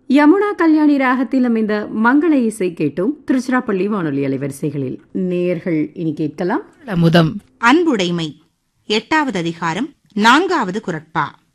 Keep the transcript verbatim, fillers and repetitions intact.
யமுனா கல்யாணி ராகத்தில் அமைந்த மங்கள இசை கேட்டும் திருச்சிராப்பள்ளி வானொலி அலைவரிசைகளில் நேயர்கள் இனி கேட்கலாம். முதம் அன்புடைமை எட்டாவது அதிகாரம் நான்காவது குரட்பா.